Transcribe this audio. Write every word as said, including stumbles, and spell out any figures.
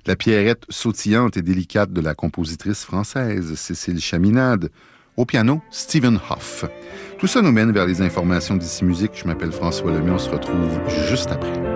La pierrette sautillante et délicate de la compositrice française Cécile Chaminade. Au piano, Stephen Hoff. Tout ça nous mène vers les informations d'Ici Musique. Je m'appelle François Lemay. On se retrouve juste après.